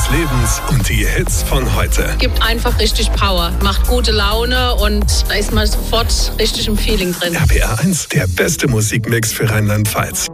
des Lebens und die Hits von heute. Gibt einfach richtig Power, macht gute Laune und da ist man sofort richtig im Feeling drin. RPR 1, der beste Musikmix für Rheinland-Pfalz.